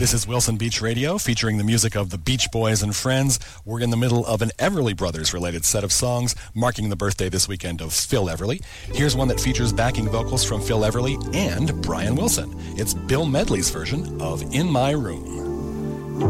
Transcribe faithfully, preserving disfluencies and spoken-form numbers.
This is Wilson Beach Radio, featuring the music of the Beach Boys and Friends. We're in the middle of an Everly Brothers-related set of songs, marking the birthday this weekend of Phil Everly. Here's one that features backing vocals from Phil Everly and Brian Wilson. It's Bill Medley's version of In My Room.